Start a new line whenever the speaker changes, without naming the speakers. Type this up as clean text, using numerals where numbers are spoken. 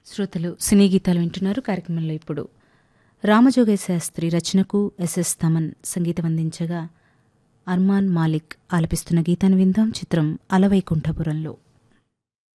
శ్రోతలు సినీ గీతాలు వింటున్నారు. కార్యక్రమంలో ఇప్పుడు రామజోగయ్య శాస్త్రి రచనకు ఎస్ఎస్ తమన్ సంగీతం అందించగా అర్మాన్ మాలిక్ ఆలపిస్తున్న గీతాన్ని విందాం. చిత్రం అలవైకుంఠపురంలో.